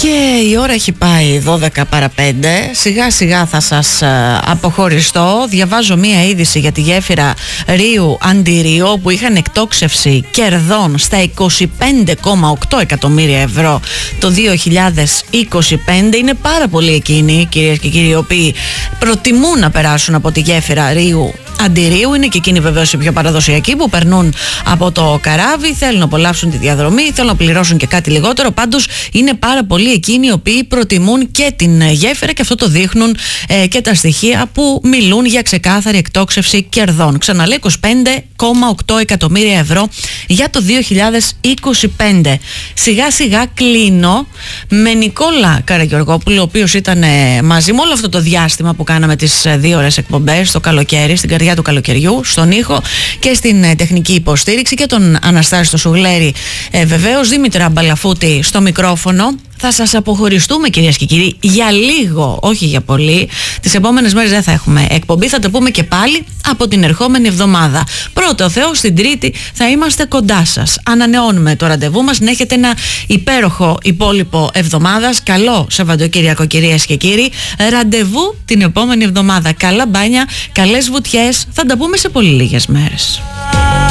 Και η ώρα έχει πάει 12 παρα 5. Σιγά σιγά θα σας αποχωριστώ. Διαβάζω μία είδηση για τη γέφυρα Ρίου Αντιρίο, που είχαν εκτόξευση κερδών στα 25,8 εκατομμύρια ευρώ το 2025. Είναι πάρα πολλοί εκείνοι, κυρίες και κύριοι, οι οποίοι προτιμούν να περάσουν από τη γέφυρα Ρίου Αντιρίου. Είναι και εκείνοι βεβαίως οι πιο παραδοσιακοί, που περνούν από το καράβι, θέλουν να απολαύσουν τη διαδρομή, θέλουν να πληρώσουν και κάτι λιγότερο. Πάντως είναι πάρα πολλοί εκείνοι οι οποίοι προτιμούν και την γέφυρα, και αυτό το δείχνουν και τα στοιχεία που μιλούν για ξεκάθαρη εκτόξευση κερδών. Ξαναλέω, 25,8 εκατομμύρια ευρώ για το 2025. Σιγά σιγά κλείνω με Νικόλα Καραγεωργόπουλο, ο οποίος ήταν μαζί μου όλο αυτό το διάστημα που κάναμε τις 2 ώρες εκπομπές το καλοκαίρι, στην καρδιά του καλοκαιριού, στον ήχο και στην τεχνική υποστήριξη, και τον Αναστάση το Σουγλέρη βεβαίως, Δήμητρα Μπαλαφούτη στο μικρόφωνο. Θα σας αποχωριστούμε, κυρίες και κύριοι, για λίγο, όχι για πολύ. Τις επόμενες μέρες δεν θα έχουμε εκπομπή, θα τα πούμε και πάλι από την ερχόμενη εβδομάδα. Πρώτο ο Θεός, την Τρίτη θα είμαστε κοντά σας. Ανανεώνουμε το ραντεβού μας, να έχετε ένα υπέροχο υπόλοιπο εβδομάδας. Καλό Σαββατοκύριακο, κυρίες και κύριοι. Ραντεβού την επόμενη εβδομάδα. Καλά μπάνια, καλές βουτιές. Θα τα πούμε σε πολύ λίγες μέρες.